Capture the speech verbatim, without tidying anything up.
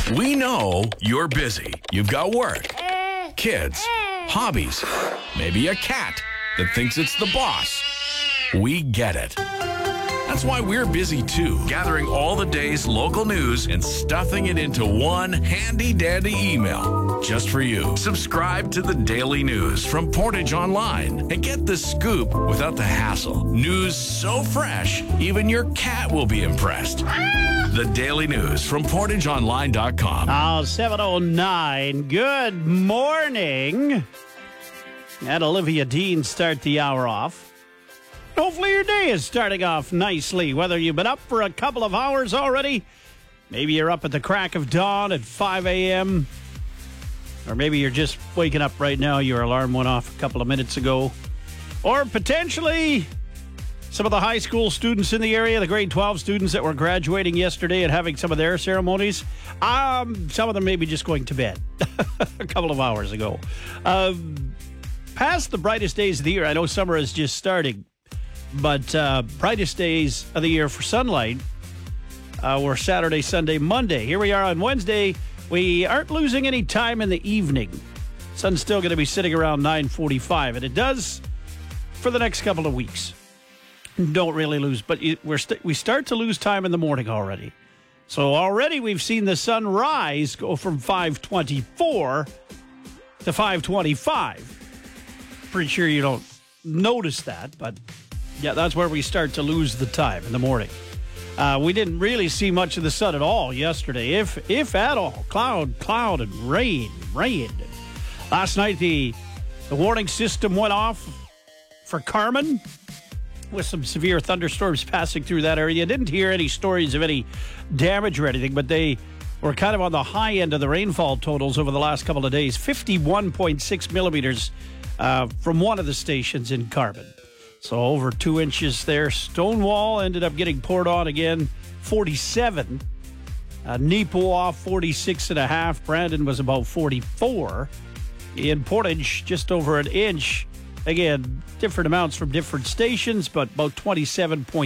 We know you're busy. You've got work, kids, hobbies, maybe a cat that thinks it's the boss. We get it. That's why we're busy too, gathering all the day's local news and stuffing it into one handy-dandy email just for you. Subscribe to the Daily News from Portage Online and get the scoop without the hassle. News so fresh, even your cat will be impressed. The Daily News from portage online dot com. Oh, seven oh nine. Good morning. And Olivia Dean start the hour off. Hopefully your day is starting off nicely, whether you've been up for a couple of hours already. Maybe you're up at the crack of dawn at five a.m. Or maybe you're just waking up right now. Your alarm went off a couple of minutes ago. Or potentially some of the high school students in the area, the grade twelve students that were graduating yesterday and having some of their ceremonies. Um, some of them may be just going to bed a couple of hours ago. Um, past the brightest days of the year, I know summer is just starting. But uh, brightest days of the year for sunlight uh, were Saturday, Sunday, Monday. Here we are on Wednesday. We aren't losing any time in the evening. Sun's still going to be sitting around nine forty-five, and it does for the next couple of weeks. Don't really lose, but we're st- we start to lose time in the morning already. So already we've seen the sun rise go from five twenty-four to five twenty-five. Pretty sure you don't notice that, but yeah, that's where we start to lose the time in the morning. Uh, we didn't really see much of the sun at all yesterday, if if at all. Cloud, cloud, and rain, rain. Last night, the, the warning system went off for Carmen with some severe thunderstorms passing through that area. Didn't hear any stories of any damage or anything, but they were kind of on the high end of the rainfall totals over the last couple of days. fifty-one point six millimeters uh, from one of the stations in Carmen. So over two inches there. Stonewall ended up getting poured on again, forty-seven. Uh, Neepawa, forty-six and a half. Brandon was about forty-four. In Portage, just over an inch. Again, different amounts from different stations, but about twenty-seven point